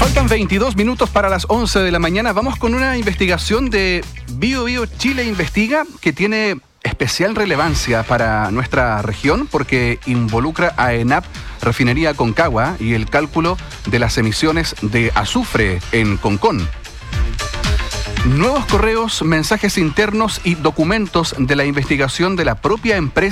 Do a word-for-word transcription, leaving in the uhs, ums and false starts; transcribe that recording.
Faltan veintidós minutos para las once de la mañana. Vamos con una investigación de Bio Bio Chile Investiga que tiene especial relevancia para nuestra región porque involucra a ENAP, Refinería Concagua y el cálculo de las emisiones de azufre en Concón. Nuevos correos, mensajes internos y documentos de la investigación de la propia empresa